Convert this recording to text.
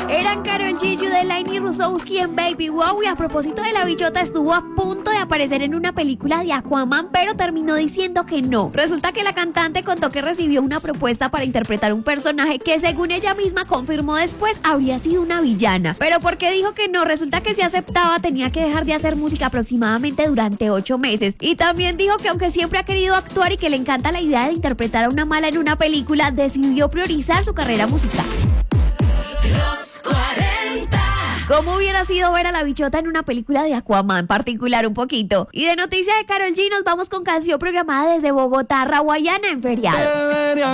Eran Karol G, Yudelaine y Rusowski en Baby Wow. Y a propósito de la bichota, estuvo a punto de aparecer en una película de Aquaman, pero terminó diciendo que no. Resulta que la cantante contó que recibió una propuesta para interpretar un personaje que, según ella misma confirmó después, habría sido una villana. Pero ¿por qué dijo que no? Resulta que si aceptaba tenía que dejar de hacer música aproximadamente durante 8 meses. Y también dijo que aunque siempre ha querido actuar y que le encanta la idea de interpretar a una mala en una película, decidió priorizar su carrera musical. Los 40. ¿Cómo hubiera sido ver a la bichota en una película de Aquaman? Particular un poquito. Y de noticias de Karol G nos vamos con canción programada desde Bogotá, Rawayana en feriado.